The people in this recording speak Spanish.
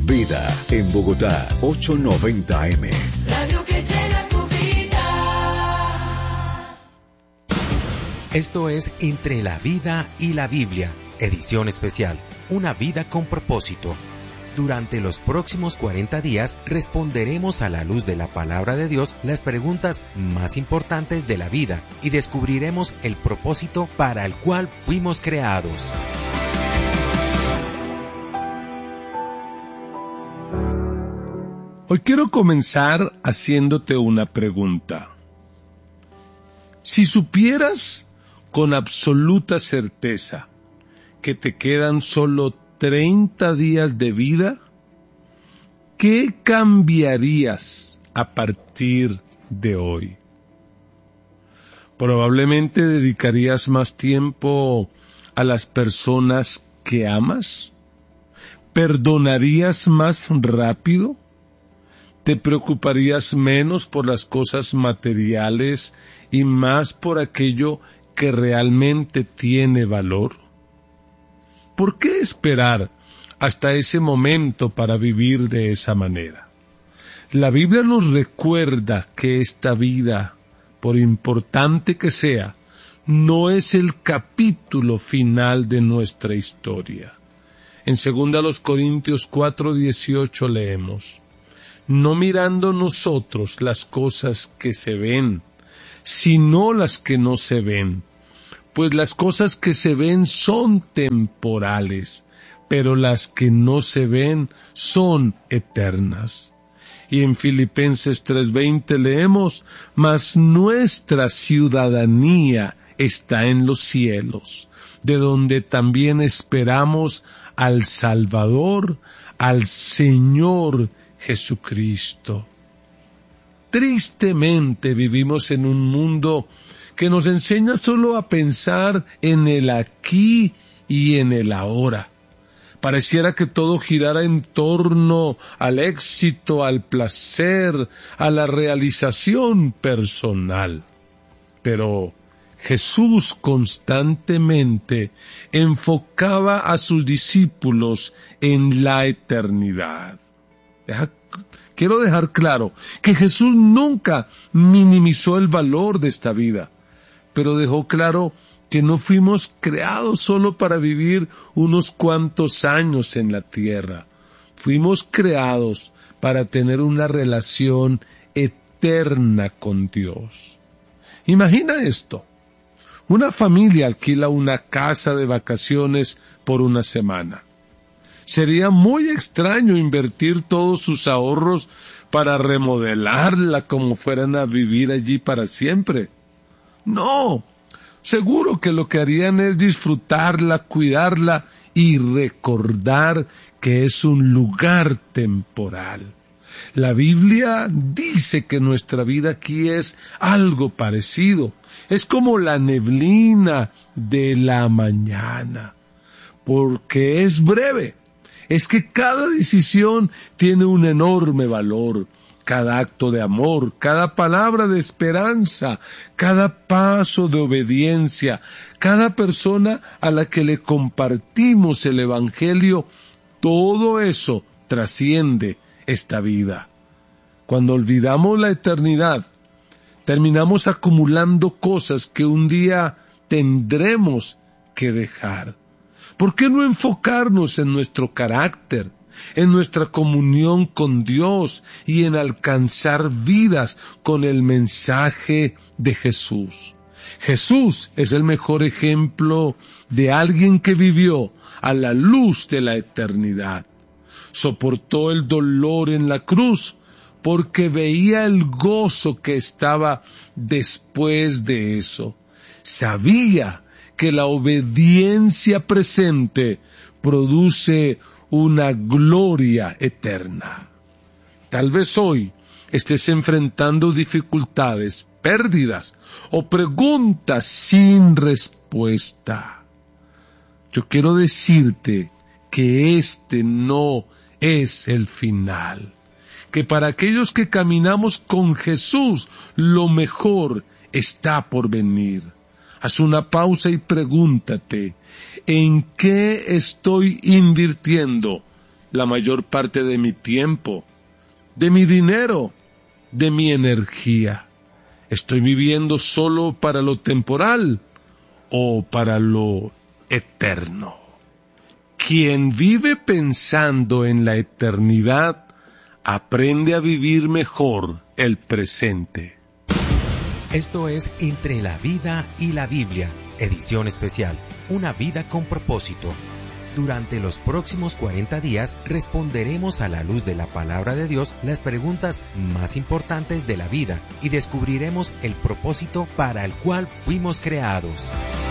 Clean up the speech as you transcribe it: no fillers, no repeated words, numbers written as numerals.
Vida en Bogotá, 890 AM. Radio que llena tu vida. Esto es Entre la Vida y la Biblia, edición especial, una vida con propósito. Durante los próximos 40 días responderemos a la luz de la palabra de Dios las preguntas más importantes de la vida y descubriremos el propósito para el cual fuimos creados. Hoy quiero comenzar haciéndote una pregunta. Si supieras con absoluta certeza que te quedan solo 30 días de vida, ¿qué cambiarías a partir de hoy? Probablemente dedicarías más tiempo a las personas que amas. ¿Perdonarías más rápido? ¿Te preocuparías menos por las cosas materiales y más por aquello que realmente tiene valor? ¿Por qué esperar hasta ese momento para vivir de esa manera? La Biblia nos recuerda que esta vida, por importante que sea, no es el capítulo final de nuestra historia. En 2 Corintios 4:18 leemos: no mirando nosotros las cosas que se ven, sino las que no se ven. Pues las cosas que se ven son temporales, pero las que no se ven son eternas. Y en Filipenses 3:20 leemos: mas nuestra ciudadanía está en los cielos, de donde también esperamos al Salvador, al Señor Jesucristo. Tristemente vivimos en un mundo que nos enseña solo a pensar en el aquí y en el ahora. Pareciera que todo girara en torno al éxito, al placer, a la realización personal. Pero Jesús constantemente enfocaba a sus discípulos en la eternidad. Quiero dejar claro que Jesús nunca minimizó el valor de esta vida, pero dejó claro que no fuimos creados solo para vivir unos cuantos años en la tierra. Fuimos creados para tener una relación eterna con Dios. Imagina esto. Una familia alquila una casa de vacaciones por una semana. Sería muy extraño invertir todos sus ahorros para remodelarla como fueran a vivir allí para siempre. No, seguro que lo que harían es disfrutarla, cuidarla y recordar que es un lugar temporal. La Biblia dice que nuestra vida aquí es algo parecido. Es como la neblina de la mañana, porque es breve. Es que cada decisión tiene un enorme valor, cada acto de amor, cada palabra de esperanza, cada paso de obediencia, cada persona a la que le compartimos el Evangelio, todo eso trasciende esta vida. Cuando olvidamos la eternidad, terminamos acumulando cosas que un día tendremos que dejar. ¿Por qué no enfocarnos en nuestro carácter, en nuestra comunión con Dios y en alcanzar vidas con el mensaje de Jesús? Jesús es el mejor ejemplo de alguien que vivió a la luz de la eternidad. Soportó el dolor en la cruz porque veía el gozo que estaba después de eso. Sabía que la obediencia presente produce una gloria eterna. Tal vez hoy estés enfrentando dificultades, pérdidas o preguntas sin respuesta. Yo quiero decirte que este no es el final, que para aquellos que caminamos con Jesús, lo mejor está por venir. Haz una pausa y pregúntate, ¿en qué estoy invirtiendo la mayor parte de mi tiempo, de mi dinero, de mi energía? ¿Estoy viviendo solo para lo temporal o para lo eterno? Quien vive pensando en la eternidad aprende a vivir mejor el presente. Esto es Entre la vida y la Biblia, edición especial, una vida con propósito. Durante los próximos 40 días responderemos a la luz de la palabra de Dios las preguntas más importantes de la vida y descubriremos el propósito para el cual fuimos creados.